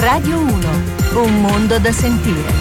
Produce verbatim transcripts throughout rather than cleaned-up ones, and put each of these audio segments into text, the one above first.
Radio uno, un mondo da sentire.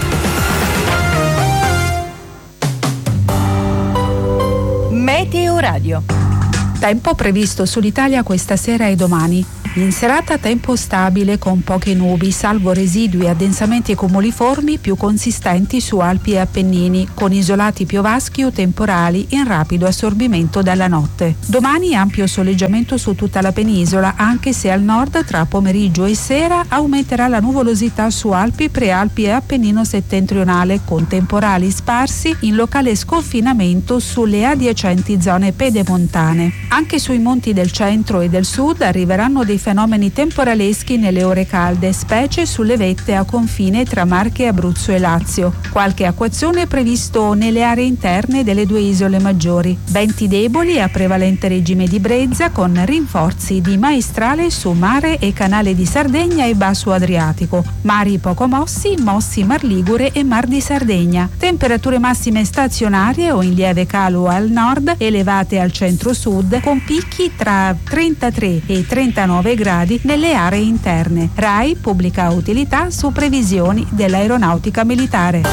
Meteo Radio. Tempo previsto sull'Italia questa sera e domani. In serata tempo stabile con poche nubi, salvo residui addensamenti cumuliformi più consistenti su Alpi e Appennini, con isolati piovaschi o temporali in rapido assorbimento dalla notte. Domani ampio soleggiamento su tutta la penisola, anche se al nord tra pomeriggio e sera aumenterà la nuvolosità su Alpi, Prealpi e Appennino settentrionale, con temporali sparsi in locale sconfinamento sulle adiacenti zone pedemontane. Anche sui monti del centro e del sud arriveranno dei fenomeni temporaleschi nelle ore calde, specie sulle vette a confine tra Marche, Abruzzo e Lazio. Qualche acquazzone è previsto nelle aree interne delle due isole maggiori. Venti deboli a prevalente regime di brezza, con rinforzi di maestrale su mare e canale di Sardegna e basso Adriatico. Mari poco mossi, mossi Mar Ligure e Mar di Sardegna. Temperature massime stazionarie o in lieve calo al nord, elevate al centro-sud, con picchi tra trentatré e trentanove gradi nelle aree interne. RAI pubblica utilità su previsioni dell'aeronautica militare.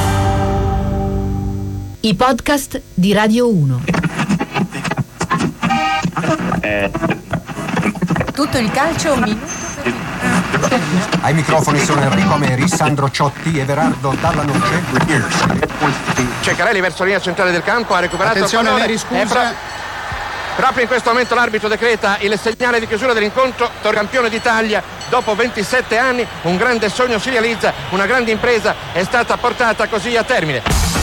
I podcast di Radio uno. Tutto il calcio un minuto per... Ai microfoni sono Enrico Ameri, Sandro Ciotti, Everardo Dalla Noce. Ceccarelli verso la linea centrale del campo, ha recuperato attenzione il Ameri, scusa. Proprio in questo momento l'arbitro decreta il segnale di chiusura dell'incontro. Campione d'Italia dopo ventisette anni, un grande sogno si realizza, una grande impresa è stata portata così a termine.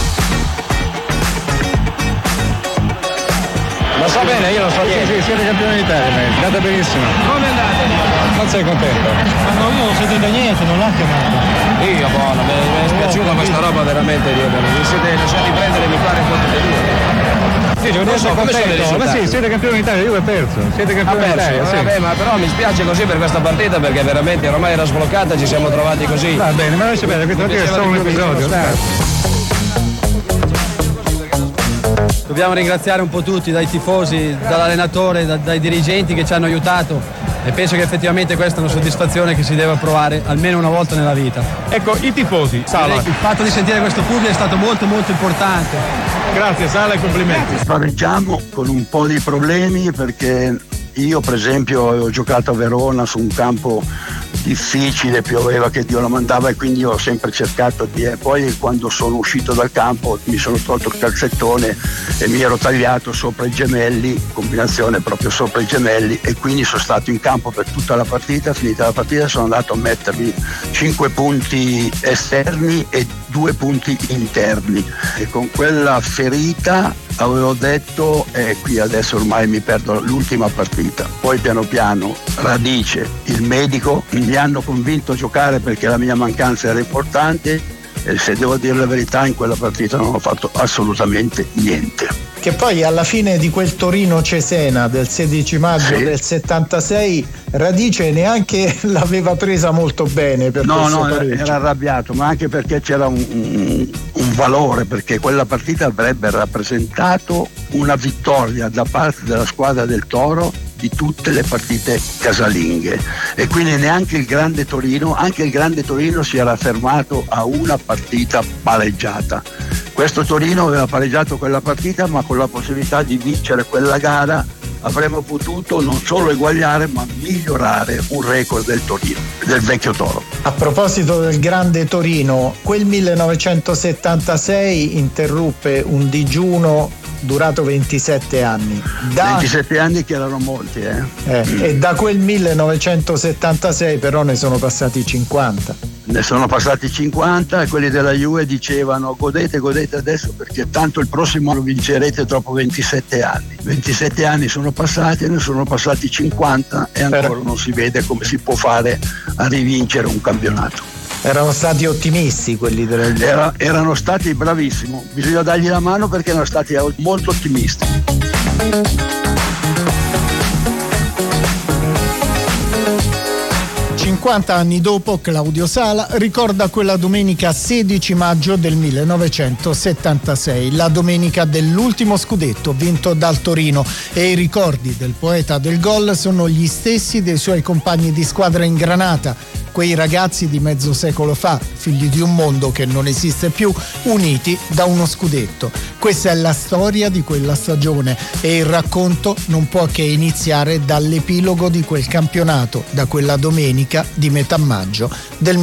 Lo so bene, io lo so bene. Sì, sì, siete campioni d'Italia, è andata benissimo. Come andate? Non sei contento? Ma no, io non sento da niente, non l'ha chiamato. Io buono, mi, mi è spiaciuta questa roba veramente, Dio, mi siete lasciati prendere, mi pare contro di due. Sì, non so, come sono i risultati? Ma sì, siete campioni d'Italia, io ho perso, siete campioni ah, d'Italia. Sì. Vabbè, ma però mi spiace così per questa partita perché veramente ormai era sbloccata, ci siamo trovati così. Va bene, ma lascia bene, questa partita è solo un episodio. Dai. Dobbiamo ringraziare un po' tutti, dai tifosi, dall'allenatore, da, dai dirigenti che ci hanno aiutato e penso che effettivamente questa è una soddisfazione che si deve provare almeno una volta nella vita. Ecco, i tifosi, Sala. Il fatto di sentire questo pubblico è stato molto molto importante. Grazie Sala e complimenti. Pareggiamo con un po' di problemi perché io per esempio avevo giocato a Verona su un campo difficile, pioveva che Dio lo mandava e quindi ho sempre cercato di... E poi quando sono uscito dal campo mi sono tolto il calzettone e mi ero tagliato sopra i gemelli, combinazione proprio sopra i gemelli, e quindi sono stato in campo per tutta la partita. Finita la partita sono andato a mettermi cinque punti esterni e due punti interni e con quella ferita avevo detto e eh, qui adesso ormai mi perdo l'ultima partita. Poi piano piano Radice, il medico, mi hanno convinto a giocare perché la mia mancanza era importante e se devo dire la verità in quella partita non ho fatto assolutamente niente. Che poi alla fine di quel Torino-Cesena del sedici maggio sì. del settantasei Radice neanche l'aveva presa molto bene per no questo no pareggio. Era arrabbiato, ma anche perché c'era un, un, un valore, perché quella partita avrebbe rappresentato una vittoria da parte della squadra del Toro di tutte le partite casalinghe e quindi neanche il grande Torino anche il grande Torino si era fermato a una partita pareggiata. Questo Torino aveva pareggiato quella partita, ma con la possibilità di vincere quella gara avremmo potuto non solo eguagliare ma migliorare un record del Torino, del vecchio Toro. A proposito del grande Torino, quel millenovecentosettantasei interruppe un digiuno durato ventisette anni. Da... ventisette anni che erano molti, eh? Eh, mm. E da quel millenovecentosettantasei però ne sono passati cinquanta. Ne sono passati cinquanta e quelli della Juve dicevano godete, godete adesso perché tanto il prossimo lo vincerete dopo ventisette anni. ventisette anni sono passati e ne sono passati cinquanta e ancora però... non si vede come si può fare a rivincere un campionato. Erano stati ottimisti quelli della Juve. Era, erano stati bravissimi, bisogna dargli la mano perché erano stati molto ottimisti. cinquanta anni dopo, Claudio Sala ricorda quella domenica sedici maggio del millenovecentosettantasei, la domenica dell'ultimo scudetto vinto dal Torino, e i ricordi del poeta del gol sono gli stessi dei suoi compagni di squadra in granata. quei ragazzi di mezzo secolo fa, figli di un mondo che non esiste più, uniti da uno scudetto. Questa è la storia di quella stagione e il racconto non può che iniziare dall'epilogo di quel campionato, da quella domenica di metà maggio del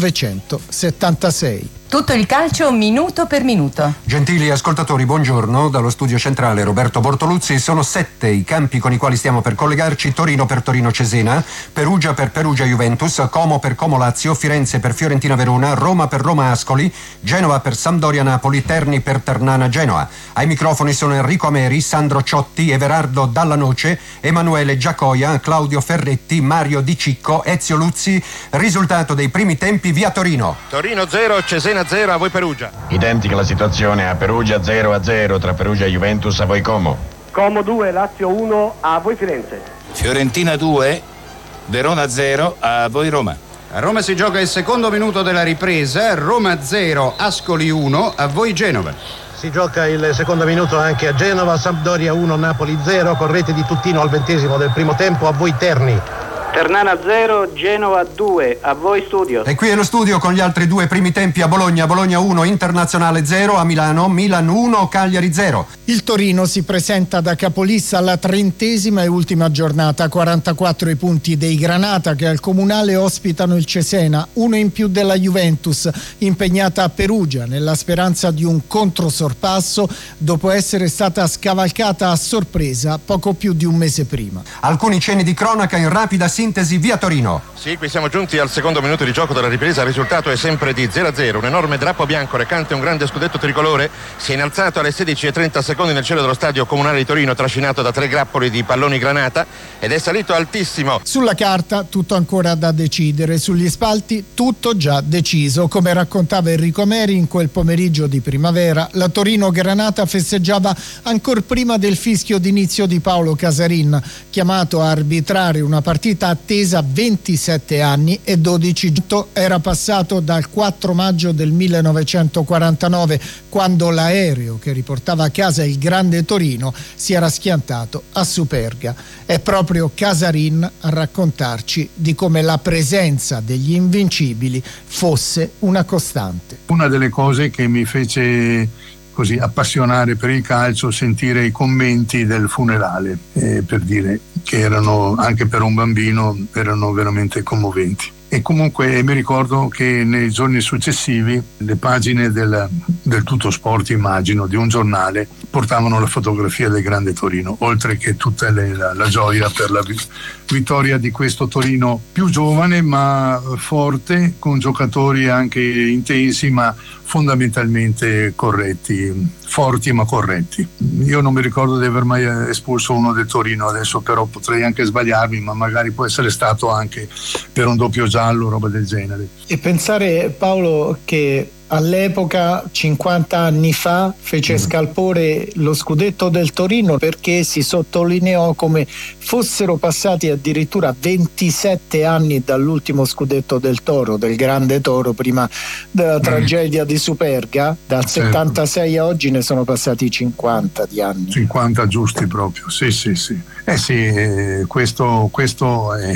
millenovecentosettantasei. Tutto il calcio minuto per minuto. Gentili ascoltatori, buongiorno. Dallo studio centrale Roberto Bortoluzzi. Sono sette i campi con i quali stiamo per collegarci: Torino per Torino Cesena, Perugia per Perugia Juventus, Como per Como Lazio, Firenze per Fiorentina Verona, Roma per Roma Ascoli, Genova per Sampdoria Napoli, Terni per Ternana Genoa. Ai microfoni sono Enrico Ameri, Sandro Ciotti, Everardo Dalla Noce, Emanuele Giacoia, Claudio Ferretti, Mario Di Cicco, Ezio Luzzi. Risultato dei primi tempi via Torino. Torino zero, Cesena zero, a voi Perugia. Identica la situazione a Perugia, zero a zero tra Perugia e Juventus, a voi Como. Como due, Lazio uno, a voi Firenze. Fiorentina due, Verona zero, a voi Roma. A Roma si gioca il secondo minuto della ripresa, Roma zero, Ascoli uno, a voi Genova. Si gioca il secondo minuto anche a Genova, Sampdoria uno, Napoli zero, con rete di Tuttino al ventesimo del primo tempo, a voi Terni. Ternana zero, Genova due, a voi studio. E qui è lo studio con gli altri due primi tempi a Bologna, Bologna uno, Internazionale zero, a Milano, Milan uno, Cagliari zero. Il Torino si presenta da capolista alla trentesima e ultima giornata, quarantaquattro i punti dei Granata che al Comunale ospitano il Cesena, uno in più della Juventus, impegnata a Perugia nella speranza di un controsorpasso dopo essere stata scavalcata a sorpresa poco più di un mese prima. Alcuni cenni di cronaca in rapida sintesi via Torino. Sì, qui siamo giunti al secondo minuto di gioco della ripresa, il risultato è sempre di zero a zero. Un enorme drappo bianco recante un grande scudetto tricolore si è innalzato alle sedici e trenta secondi nel cielo dello stadio comunale di Torino, trascinato da tre grappoli di palloni granata, ed è salito altissimo. Sulla carta tutto ancora da decidere, sugli spalti tutto già deciso. Come raccontava Enrico Meri in quel pomeriggio di primavera, la Torino Granata festeggiava ancor prima del fischio d'inizio di Paolo Casarin, chiamato a arbitrare una partita attesa ventisette anni e dodici. Era passato dal quattro maggio del millenovecentoquarantanove, quando l'aereo che riportava a casa il grande Torino si era schiantato a Superga. È proprio Casarin a raccontarci di come la presenza degli invincibili fosse una costante. Una delle cose che mi fece così appassionare per il calcio, sentire i commenti del funerale, eh, per dire che erano, anche per un bambino, erano veramente commoventi. E comunque mi ricordo che nei giorni successivi le pagine del, del Tutto Sport, immagino, di un giornale portavano la fotografia del grande Torino, oltre che tutta le, la, la gioia per la vittoria di questo Torino più giovane ma forte, con giocatori anche intensi ma fondamentalmente corretti, forti ma corretti. Io non mi ricordo di aver mai espulso uno del Torino, adesso però potrei anche sbagliarmi, ma magari può essere stato anche per un doppio giallo, roba del genere. E pensare, Paolo, che all'epoca, cinquanta anni fa, fece mm. scalpore lo scudetto del Torino perché si sottolineò come fossero passati addirittura ventisette anni dall'ultimo scudetto del Toro, del grande Toro, prima della mm. tragedia di Superga. Dal certo. settantasei a oggi ne sono passati cinquanta di anni. cinquanta giusti proprio, sì sì sì. Eh sì, eh, questo, questo è,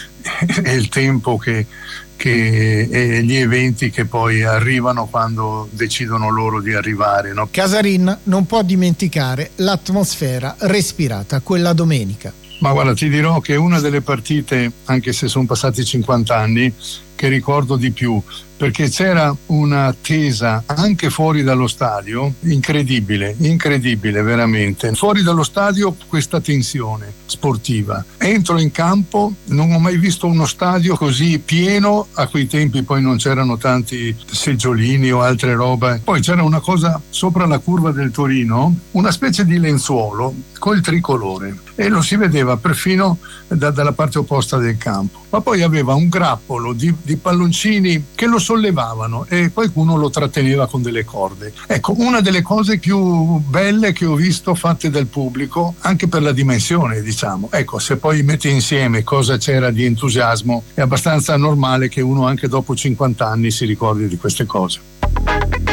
è il tempo che Che, e gli eventi che poi arrivano quando decidono loro di arrivare, no? Casarin non può dimenticare l'atmosfera respirata quella domenica. Ma guarda, ti dirò che una delle partite, anche se sono passati cinquanta anni, che ricordo di più, perché c'era un'attesa anche fuori dallo stadio incredibile, incredibile veramente. Fuori dallo stadio questa tensione sportiva. Entro in campo, non ho mai visto uno stadio così pieno, a quei tempi poi non c'erano tanti seggiolini o altre robe. Poi c'era una cosa sopra la curva del Torino, una specie di lenzuolo col tricolore, e lo si vedeva perfino da, dalla parte opposta del campo. Ma poi aveva un grappolo di, di palloncini che lo sollevavano e qualcuno lo tratteneva con delle corde. Ecco, una delle cose più belle che ho visto fatte dal pubblico, anche per la dimensione, diciamo. Ecco, se poi metti insieme cosa c'era di entusiasmo, è abbastanza normale che uno anche dopo cinquanta anni si ricordi di queste cose.